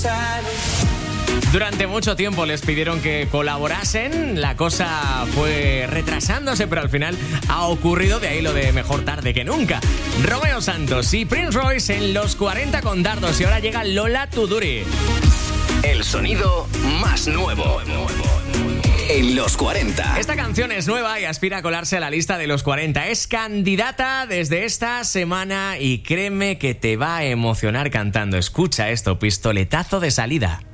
Durante mucho tiempo les pidieron que colaborasen, la cosa fue retrasándose, pero al final ha ocurrido, de ahí lo de mejor tarde que nunca. Romeo Santos y Prince Royce en Los 40 con Dardos, y ahora llega Lola Tuduri. El sonido más nuevo en Los 40. Esta canción es nueva y aspira a colarse a la lista de Los 40. Es candidata desde esta semana y créeme que te va a emocionar cantando. Escucha esto, pistoletazo de salida.